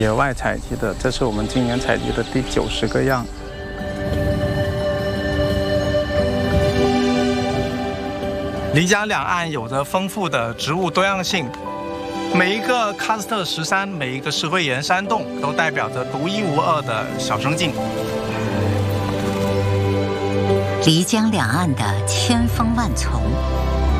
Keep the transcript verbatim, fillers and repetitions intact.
野外采集的，这是我们今年采集的第九十个样。漓江两岸有着丰富的植物多样性，每一个喀斯特石山，每一个石灰岩山洞，都代表着独一无二的小生境。 漓江两岸的千峰万丛，